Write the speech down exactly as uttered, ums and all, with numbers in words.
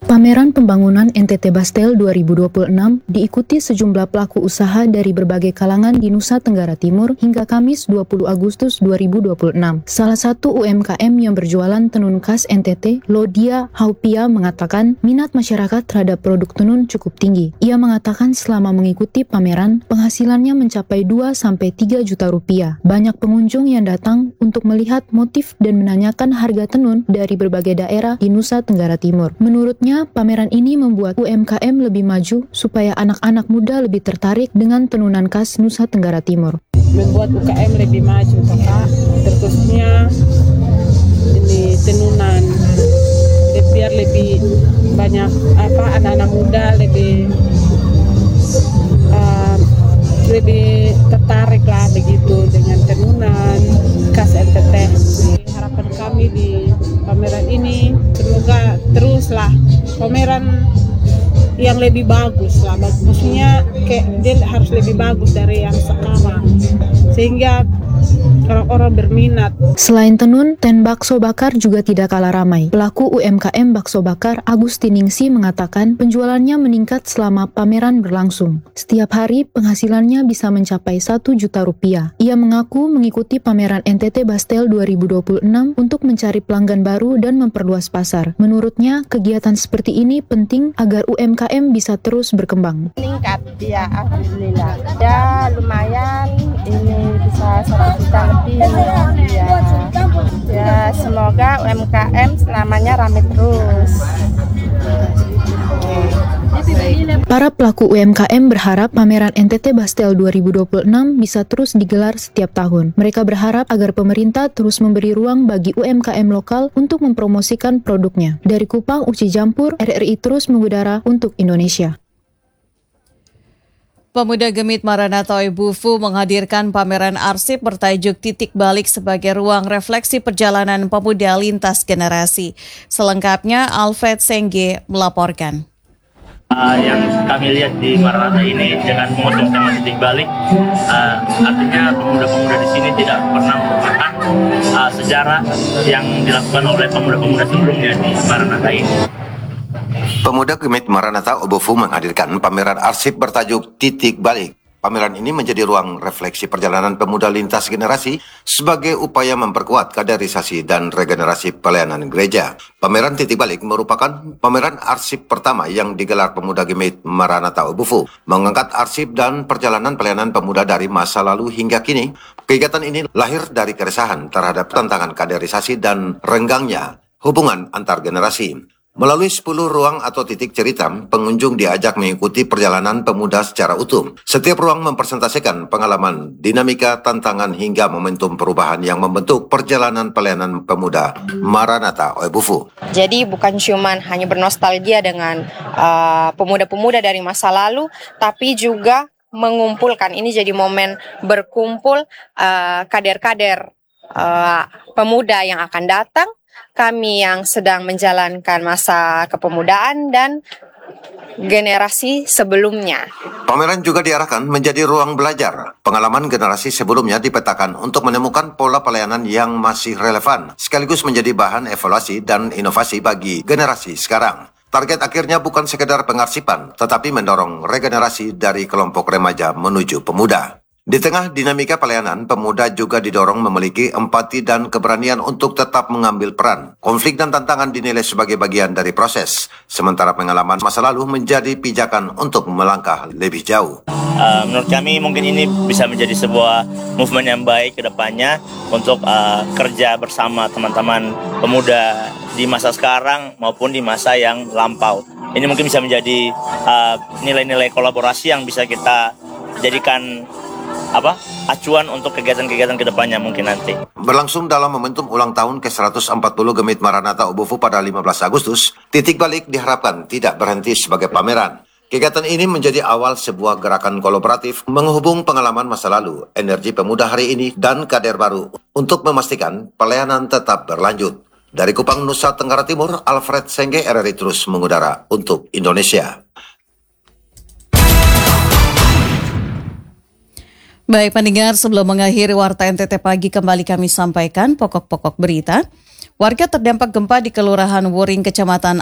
Pameran Pembangunan N T T Bastel dua ribu dua puluh enam diikuti sejumlah pelaku usaha dari berbagai kalangan di Nusa Tenggara Timur hingga Kamis dua puluh Agustus dua ribu dua puluh enam. Salah satu U M K M yang berjualan tenun khas N T T, Lodia Haupia, mengatakan minat masyarakat terhadap produk tenun cukup tinggi. Ia mengatakan selama mengikuti pameran, penghasilannya mencapai dua sampai tiga juta rupiah. Banyak pengunjung yang datang untuk melihat motif dan menanyakan harga tenun dari berbagai daerah di Nusa Tenggara Timur. Menurutnya, pameran ini membuat U M K M lebih maju supaya anak-anak muda lebih tertarik dengan tenunan khas Nusa Tenggara Timur. Membuat U K M lebih maju, Kakak, terkhususnya ini tenunan, biar lebih banyak apa anak-anak muda lebih uh, lebih tertarik lah begitu dengan tenunan khas N T T. Harapan kami di pameran ini semoga teruslah pameran yang lebih bagus lah, maksudnya kayak dia harus lebih bagus dari yang sekarang sehingga orang-orang berminat. Selain tenun, ten bakso bakar juga tidak kalah ramai. Pelaku U M K M bakso bakar Agustiningsi mengatakan penjualannya meningkat selama pameran berlangsung. Setiap hari penghasilannya bisa mencapai satu juta rupiah. Ia mengaku mengikuti pameran N T T Bastel dua ribu dua puluh enam untuk mencari pelanggan baru dan memperluas pasar. Menurutnya, kegiatan seperti ini penting agar U M K M bisa terus berkembang. Meningkat, ya alhamdulillah. Ya lumayan, ini bisa satu juta lebih. Ya, ya semoga U M K M selamanya ramai terus. Para pelaku U M K M berharap pameran N T T Bastel dua ribu dua puluh enam bisa terus digelar setiap tahun. Mereka berharap agar pemerintah terus memberi ruang bagi U M K M lokal untuk mempromosikan produknya. Dari Kupang, Uci Jampur, R R I terus mengudara untuk Indonesia. Pemuda Gemit Maranatha Oebufu menghadirkan pameran arsip bertajuk Titik Balik sebagai ruang refleksi perjalanan pemuda lintas generasi. Selengkapnya, Alfred Sengge melaporkan. Uh, yang kami lihat di Maranatha ini dengan mengusung tema titik balik, uh, artinya pemuda-pemuda di sini tidak pernah melupakan uh, sejarah yang dilakukan oleh pemuda-pemuda sebelumnya di Maranatha ini. Pemuda Gemit Maranatha Oebufu menghadirkan pameran arsip bertajuk Titik Balik. Pameran ini menjadi ruang refleksi perjalanan pemuda lintas generasi sebagai upaya memperkuat kaderisasi dan regenerasi pelayanan gereja. Pameran Titik Balik merupakan pameran arsip pertama yang digelar pemuda Gemit Maranatha Oebufu, mengangkat arsip dan perjalanan pelayanan pemuda dari masa lalu hingga kini. Kegiatan ini lahir dari keresahan terhadap tantangan kaderisasi dan renggangnya hubungan antar generasi. Melalui sepuluh ruang atau titik cerita, pengunjung diajak mengikuti perjalanan pemuda secara utuh. Setiap ruang mempresentasikan pengalaman, dinamika, tantangan hingga momentum perubahan yang membentuk perjalanan pelayanan pemuda Maranatha Oebufu. Jadi bukan cuma hanya bernostalgia dengan uh, pemuda-pemuda dari masa lalu, tapi juga mengumpulkan. Ini jadi momen berkumpul uh, kader-kader uh, pemuda yang akan datang, kami yang sedang menjalankan masa kepemudaan dan generasi sebelumnya. Pameran juga diarahkan menjadi ruang belajar. Pengalaman generasi sebelumnya dipetakan untuk menemukan pola pelayanan yang masih relevan, sekaligus menjadi bahan evaluasi dan inovasi bagi generasi sekarang. Target akhirnya bukan sekedar pengarsipan, tetapi mendorong regenerasi dari kelompok remaja menuju pemuda. Di tengah dinamika pelayanan, pemuda juga didorong memiliki empati dan keberanian untuk tetap mengambil peran. Konflik dan tantangan dinilai sebagai bagian dari proses, sementara pengalaman masa lalu menjadi pijakan untuk melangkah lebih jauh. Uh, menurut kami mungkin ini bisa menjadi sebuah movement yang baik ke depannya untuk uh, kerja bersama teman-teman pemuda di masa sekarang maupun di masa yang lampau. Ini mungkin bisa menjadi uh, nilai-nilai kolaborasi yang bisa kita jadikan apa acuan untuk kegiatan-kegiatan kedepannya mungkin nanti. Berlangsung dalam momentum ulang tahun ke seratus empat puluh Gemit Maranatha Oebufu pada lima belas Agustus, Titik Balik diharapkan tidak berhenti sebagai pameran. Kegiatan ini menjadi awal sebuah gerakan kolaboratif menghubung pengalaman masa lalu, energi pemuda hari ini, dan kader baru untuk memastikan pelayanan tetap berlanjut. Dari Kupang, Nusa Tenggara Timur, Alfred Sengge, R R I terus mengudara untuk Indonesia. Baik pendengar, sebelum mengakhiri Warta N T T Pagi kembali kami sampaikan pokok-pokok berita. Warga terdampak gempa di Kelurahan Wuring, Kecamatan